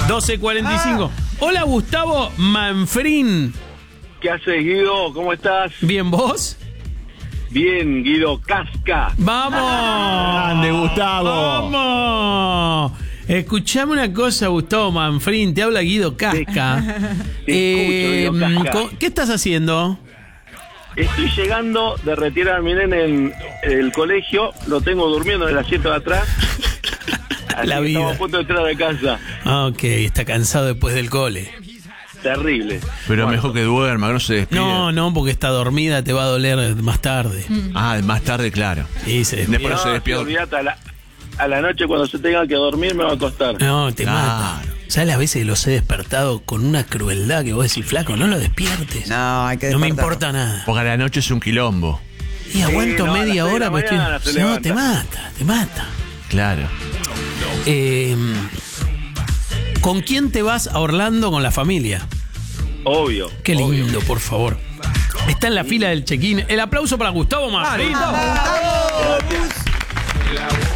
12:45. Hola, Gustavo Manfrín. ¿Qué haces, Guido? ¿Cómo estás? ¿Bien vos? Bien, Guido Casca. ¡Vamos! ¡Grande, Gustavo! ¡Vamos! Escuchame una cosa, Gustavo Manfrín. Te habla Guido Casca. Te escucho, Guido Casca. ¿Qué estás haciendo? Estoy llegando de retirar a mi nene en el colegio. Lo tengo durmiendo en el asiento de atrás. Así La que vida. estamos a punto de entrar a casa. Ok, está cansado después del cole. Terrible. Pero mejor que duerma, que no se despide. No, porque está dormida, te va a doler más tarde. Ah, más tarde, claro. Sí, se despierta. Después no se despierta. Olvídate, a la noche cuando se tenga que dormir me va a costar. No, te Claro. mata. ¿Sabes las veces que los he despertado con una crueldad que vos decís, flaco, no lo despiertes? No, hay que No me despertarlo. importa nada. Porque a la noche es un quilombo. Y aguanto no, a las media 6 de hora, la pero estoy... mañana se No, levanta. te mata. Claro. ¿Con quién te vas a Orlando con la familia? Obvio. Qué obvio. lindo, por favor. Está en la fila del check-in. El aplauso para Gustavo Manfrín. Gracias.